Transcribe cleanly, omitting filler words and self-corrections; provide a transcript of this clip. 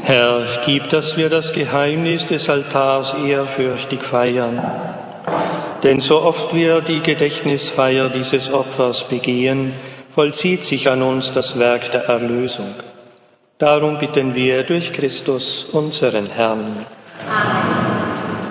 Herr, gib, dass wir das Geheimnis des Altars ehrfürchtig feiern. Denn so oft wir die Gedächtnisfeier dieses Opfers begehen, vollzieht sich an uns das Werk der Erlösung. Darum bitten wir durch Christus, unseren Herrn. Amen.